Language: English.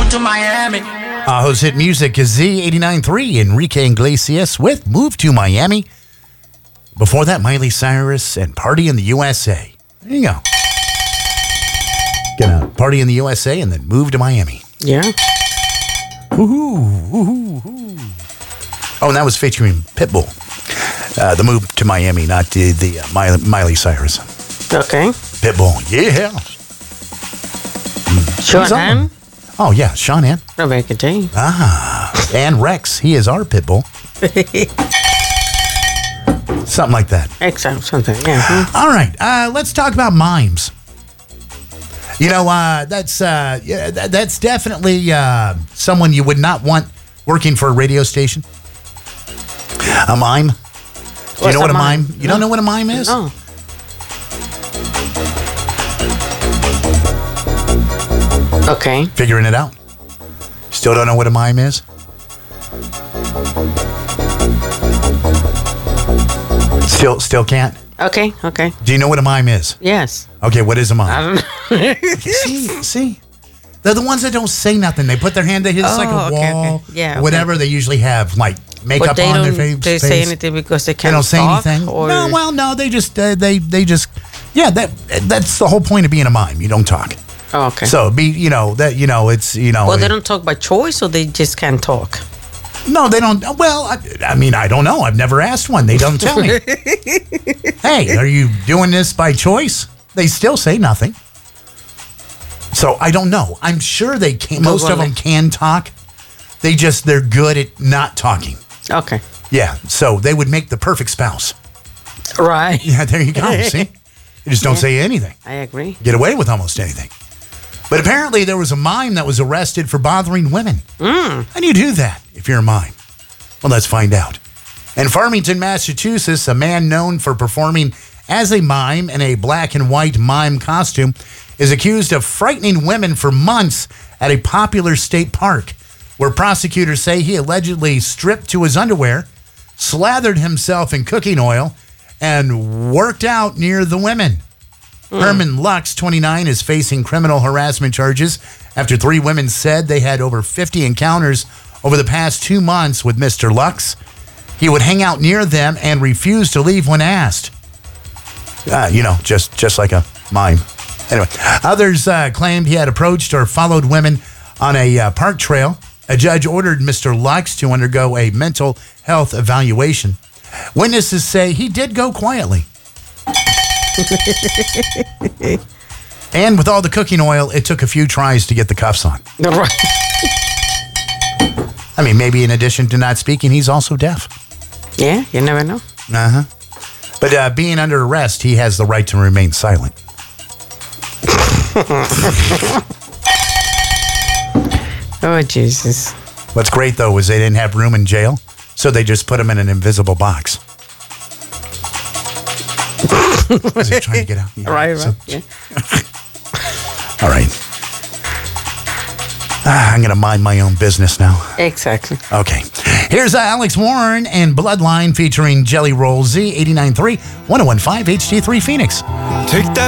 Move to Miami. Who's hit music is Z89.3, Enrique Iglesias with Move to Miami. Before that, Miley Cyrus and Party in the USA. There you go. Gonna party in the USA and then move to Miami. Yeah. Woohoo, woohoo, woohoo. Oh, and that was featuring Pitbull. The move to Miami, not the Miley Cyrus. Okay. Pitbull, yeah. Sean Ann? Oh, yeah, Sean Ann. Rebecca Jane. And Rex, he is our Pitbull. Something like that. Exactly, something, yeah. All right, let's talk about mimes. You know, that's definitely someone you would not want working for a radio station. A mime. Do you know what a mime? You don't know what a mime is? No. Okay. Figuring it out. Still don't know what a mime is? Still can't? Okay. Do you know what a mime is? Yes. Okay, what is a mime? I don't know. See? They're the ones that don't say nothing. They put their hand, it's like a wall. Okay. Yeah. Whatever they usually have, like makeup on their face. They say anything because they can't They don't say talk, anything. Or... No, they just yeah, that's the whole point of being a mime. You don't talk. Oh, okay. So it's Well, they don't talk by choice, or they just can't talk. No, they don't. Well, I mean, I don't know. I've never asked one. They don't tell me. Hey, are you doing this by choice? They still say nothing. So I don't know. I'm sure they can. Most of them can talk. They're good at not talking. Okay. Yeah. So they would make the perfect spouse. Right. Yeah. There you go. See, they just don't say anything. I agree. Get away with almost anything. But apparently there was a mime that was arrested for bothering women. How do you do that if you're a mime? Well, let's find out. In Farmington, Massachusetts, a man known for performing as a mime in a black and white mime costume is accused of frightening women for months at a popular state park, where prosecutors say he allegedly stripped to his underwear, slathered himself in cooking oil, and worked out near the women. Herman Lux, 29, is facing criminal harassment charges after 3 women said they had over 50 encounters over the past 2 months with Mr. Lux. He would hang out near them and refuse to leave when asked. Just like a mime. Anyway, others claimed he had approached or followed women on a park trail. A judge ordered Mr. Lux to undergo a mental health evaluation. Witnesses say he did go quietly. And with all the cooking oil, it took a few tries to get the cuffs on. Right. I mean, maybe in addition to not speaking, he's also deaf. Yeah, you never know. But being under arrest, he has the right to remain silent. Oh, Jesus. What's great, though, is they didn't have room in jail, so they just put him in an invisible box. Is he trying to get out? Yeah. Right. Yeah. All right. I'm going to mind my own business now. Exactly. Okay. Here's Alex Warren and Bloodline featuring Jelly Roll Z, 89.3, 101.5 HD3 Phoenix. Take that